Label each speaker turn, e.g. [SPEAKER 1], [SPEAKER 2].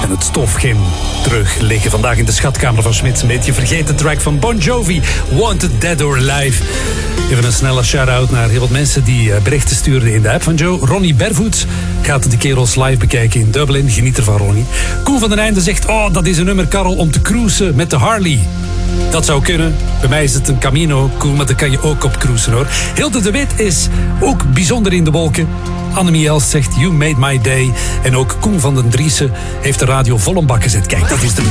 [SPEAKER 1] en het stofgem terug liggen. Vandaag in de schatkamer van Smits. Een beetje vergeten track van Bon Jovi, Wanted Dead or Alive. Even een snelle shout-out naar heel wat mensen die berichten stuurden in de app van Joe. Ronnie Bervoets gaat de kerels live bekijken in Dublin. Geniet ervan, Ronnie. Koen van den Einde zegt, oh, dat is een nummer, Karel, om te cruisen met de Harley. Dat zou kunnen. Bij mij is het een Camino, cool, maar daar kan je ook op cruisen, hoor. Hilde de Wit is ook bijzonder in de wolken. Annemie Elst zegt, you made my day. En ook Koen van den Driessen heeft de radio vol een bak gezet. Kijk, dat is de